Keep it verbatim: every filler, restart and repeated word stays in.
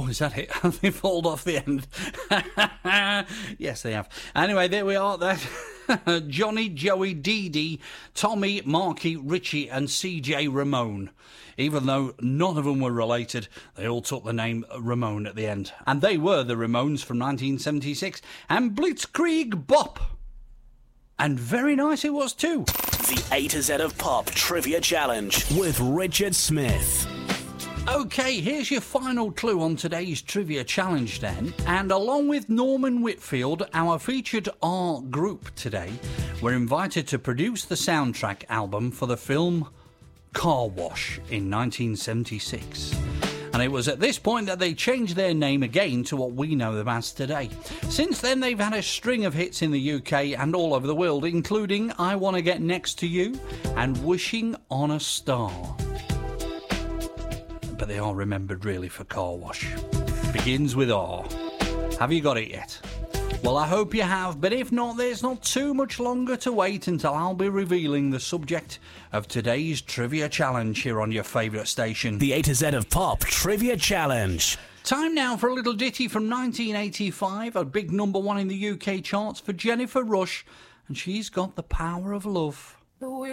Oh, is that it? They fallen off the end. Yes, they have. Anyway, there we are. That Johnny, Joey, Dee Dee, Tommy, Marky, Richie and C J Ramone. Even though none of them were related, they all took the name Ramone at the end. And they were the Ramones from nineteen seventy-six and Blitzkrieg Bop. And very nice it was too. The A to Z of Pop Trivia Challenge with Richard Smith. OK, here's your final clue on today's Trivia Challenge then. And along with Norman Whitfield, our featured R group today, we're invited to produce the soundtrack album for the film Car Wash in nineteen seventy-six. And it was at this point that they changed their name again to what we know them as today. Since then, they've had a string of hits in the U K and all over the world, including I Wanna Get Next to You and Wishing on a Star. But they are remembered really for Car Wash. Begins with R. Have you got it yet? Well, I hope you have, but if not, there's not too much longer to wait until I'll be revealing the subject of today's Trivia Challenge here on your favourite station. The A to Z of Pop Trivia Challenge. Time now for a little ditty from nineteen eighty-five, a big number one in the U K charts for Jennifer Rush, and she's got The Power of Love.